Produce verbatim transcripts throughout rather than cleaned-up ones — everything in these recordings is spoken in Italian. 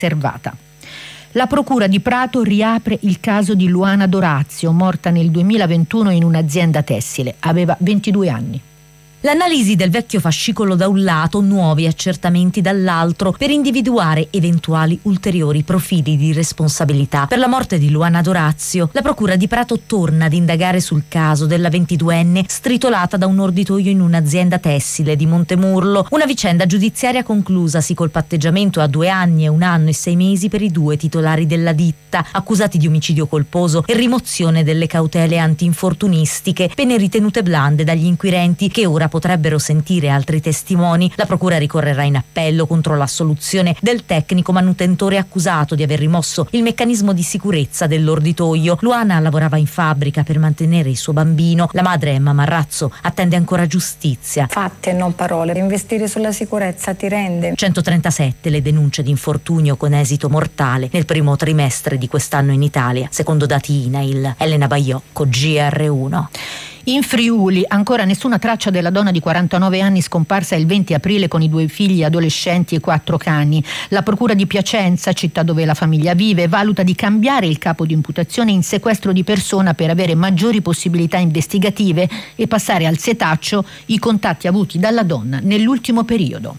riservata. La Procura di Prato riapre il caso di Luana D'Orazio, morta nel duemilaventuno in un'azienda tessile. Aveva ventidue anni. L'analisi del vecchio fascicolo da un lato, nuovi accertamenti dall'altro, per individuare eventuali ulteriori profili di responsabilità. Per la morte di Luana D'Orazio, la Procura di Prato torna ad indagare sul caso della ventiduenne stritolata da un orditoio in un'azienda tessile di Montemurlo, una vicenda giudiziaria conclusasi col patteggiamento a due anni e un anno e sei mesi per i due titolari della ditta, accusati di omicidio colposo e rimozione delle cautele antinfortunistiche, pene ritenute blande dagli inquirenti che ora potrebbero sentire altri testimoni. La procura ricorrerà in appello contro l'assoluzione del tecnico manutentore accusato di aver rimosso il meccanismo di sicurezza dell'orditoio. Luana lavorava in fabbrica per mantenere il suo bambino. La madre, Emma Marrazzo, attende ancora giustizia. Fatti e non parole. Investire sulla sicurezza ti rende. centotrentasette le denunce di infortunio con esito mortale nel primo trimestre di quest'anno in Italia, secondo dati INAIL. Elena Baiocco, G R uno. In Friuli ancora nessuna traccia della donna di quarantanove anni scomparsa il venti aprile con i due figli adolescenti e quattro cani. La procura di Piacenza, città dove la famiglia vive, valuta di cambiare il capo di imputazione in sequestro di persona per avere maggiori possibilità investigative e passare al setaccio i contatti avuti dalla donna nell'ultimo periodo.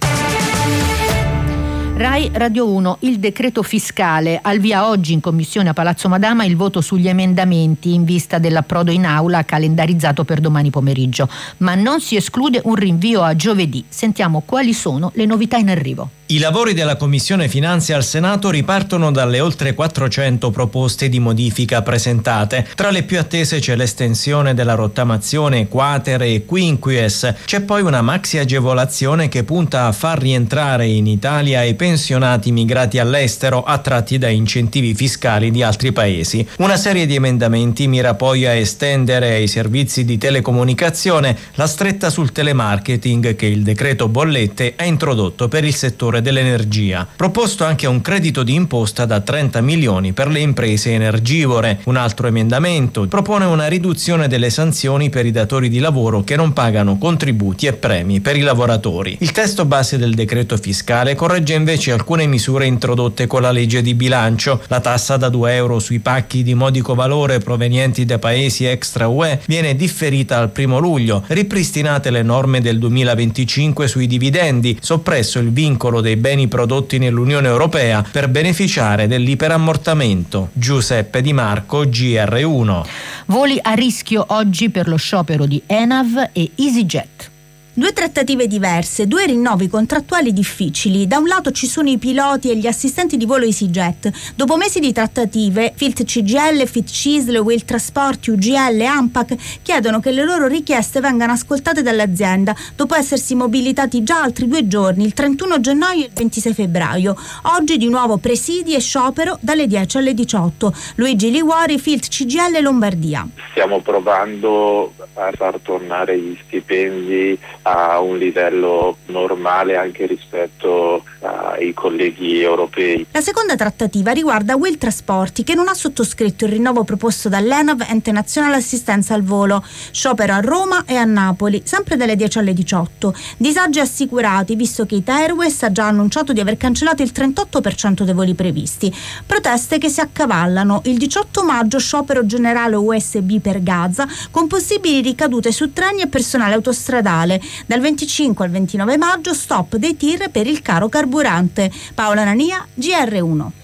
Rai Radio uno, il decreto fiscale. Al via oggi in commissione a Palazzo Madama il voto sugli emendamenti in vista dell'approdo in aula calendarizzato per domani pomeriggio, ma non si esclude un rinvio a giovedì. Sentiamo quali sono le novità in arrivo. I lavori della Commissione Finanze al Senato ripartono dalle oltre quattrocento proposte di modifica presentate. Tra le più attese c'è l'estensione della rottamazione quater e quinquies. C'è poi una maxi agevolazione che punta a far rientrare in Italia i pensionati migrati all'estero attratti da incentivi fiscali di altri paesi. Una serie di emendamenti mira poi a estendere ai servizi di telecomunicazione la stretta sul telemarketing che il decreto bollette ha introdotto per il settore dell'energia. Proposto anche un credito di imposta da trenta milioni per le imprese energivore. Un altro emendamento propone una riduzione delle sanzioni per i datori di lavoro che non pagano contributi e premi per i lavoratori. Il testo base del decreto fiscale corregge invece alcune misure introdotte con la legge di bilancio. La tassa da due euro sui pacchi di modico valore provenienti da paesi extra U E viene differita al primo luglio. Ripristinate le norme del duemilaventicinque sui dividendi, soppresso il vincolo dei beni prodotti nell'Unione Europea per beneficiare dell'iperammortamento. Giuseppe Di Marco, G R uno. Voli a rischio oggi per lo sciopero di ENAV e EasyJet. Due trattative diverse, due rinnovi contrattuali difficili. Da un lato ci sono i piloti e gli assistenti di volo EasyJet. Dopo mesi di trattative, Filt C G L, Fit Cisl, Will Trasport, U G L e ANPAC chiedono che le loro richieste vengano ascoltate dall'azienda dopo essersi mobilitati già altri due giorni, il trentuno gennaio e il ventisei febbraio. Oggi di nuovo presidi e sciopero dalle dieci alle diciotto. Luigi Liguori, Filt C G L Lombardia. Stiamo provando a far tornare gli stipendi a un livello normale anche rispetto ai colleghi europei. La seconda trattativa riguarda Will Trasporti, che non ha sottoscritto il rinnovo proposto dall'ENAV, Ente Nazionale Assistenza al Volo. Sciopero a Roma e a Napoli, sempre dalle dieci alle diciotto. Disagi assicurati, visto che Ita Airways ha già annunciato di aver cancellato il trentotto per cento dei voli previsti. Proteste che si accavallano. Il diciotto maggio sciopero generale U S B per Gaza, con possibili ricadute su treni e personale autostradale. Dal venticinque al ventinove maggio stop dei tir per il caro carburante. Paola Nania, G R uno.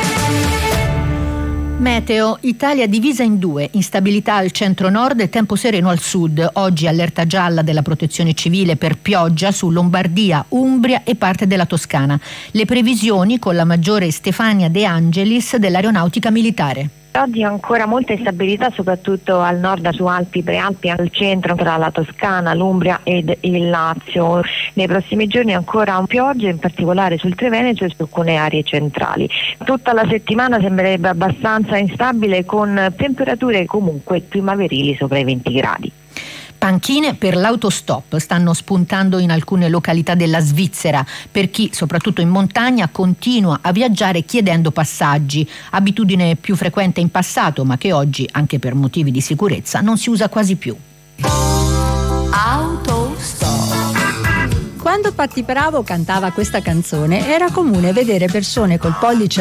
Meteo, Italia divisa in due, instabilità al centro-nord e tempo sereno al sud. Oggi allerta gialla della Protezione Civile per pioggia su Lombardia, Umbria e parte della Toscana. Le previsioni con la maggiore Stefania De Angelis dell'Aeronautica Militare. Oggi ancora molta instabilità soprattutto al nord su Alpi, Prealpi, al centro tra la Toscana, l'Umbria ed il Lazio. Nei prossimi giorni ancora un pioggia, in particolare sul Triveneto e su alcune aree centrali. Tutta la settimana sembrerebbe abbastanza instabile con temperature comunque primaverili sopra i venti gradi. Panchine per l'autostop stanno spuntando in alcune località della Svizzera per chi, soprattutto in montagna, continua a viaggiare chiedendo passaggi, abitudine più frequente in passato ma che oggi, anche per motivi di sicurezza, non si usa quasi più. Autostop. Quando Patti Bravo cantava questa canzone era comune vedere persone col pollice